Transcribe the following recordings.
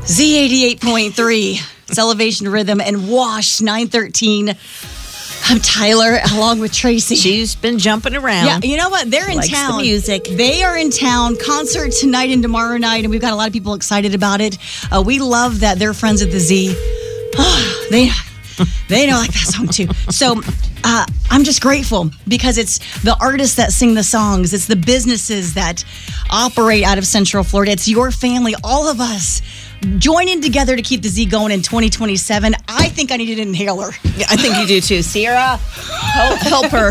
Z88.3, it's Elevation Rhythm, and Wash 913. I'm Tyler, along with Tracy. She's been jumping around. Yeah, you know what? They're in town. The music. They are in town. Concert tonight and tomorrow night, and we've got a lot of people excited about it. We love that they're friends at the Z. They know like that song too. So I'm just grateful because it's the artists that sing the songs. It's the businesses that operate out of Central Florida. It's your family, all of us joining together to keep the Z going in 2027. I think I need an inhaler. Yeah, I think you do too. Sierra, help her.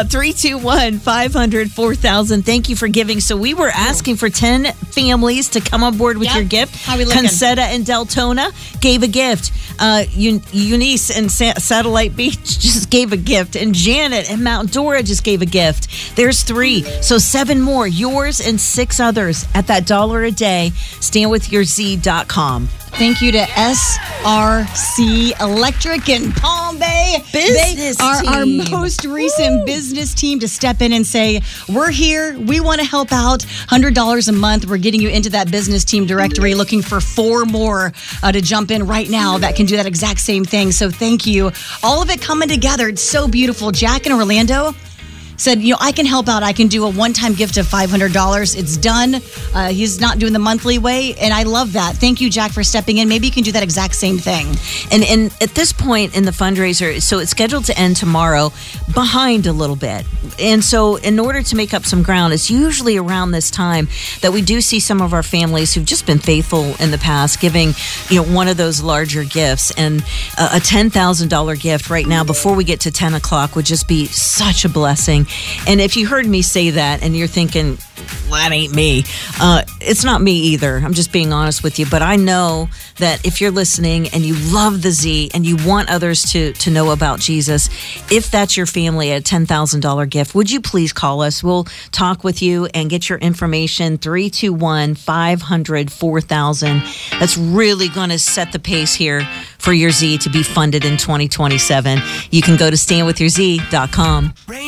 321-500-4000. Thank you for giving. So we were asking for 10 families to come on board with your gift. How are we looking? Concetta and Deltona gave a gift. Eunice and Satellite Beach just gave a gift. And Janet and Mount Dora just gave a gift. There's 3. So 7 more. Yours and 6 others at that $1 a day. StandWithYourZ.com. Thank you to SRC Electric in Palm Bay. Business They are our team. most recent business team to step in and say, we're here. We want to help out. $100 a month. We're getting you into that business team directory, looking for 4 more to jump in right now that can do that exact same thing. So thank you. All of it coming together. It's so beautiful. Jack in Orlando said, I can help out. I can do a one-time gift of $500. It's done. He's not doing the monthly way, and I love that. Thank you, Jack, for stepping in. Maybe you can do that exact same thing. And at this point in the fundraiser, so it's scheduled to end tomorrow, behind a little bit. And so in order to make up some ground, it's usually around this time that we do see some of our families who've just been faithful in the past giving, one of those larger gifts. And a $10,000 gift right now before we get to 10 o'clock would just be such a blessing. And if you heard me say that and you're thinking, well, that ain't me, it's not me either. I'm just being honest with you. But I know that if you're listening and you love the Z and you want others to know about Jesus, if that's your family, a $10,000 gift, would you please call us? We'll talk with you and get your information, 321-500-4000. That's really going to set the pace here for your Z to be funded in 2027. You can go to StandWithYourZ.com.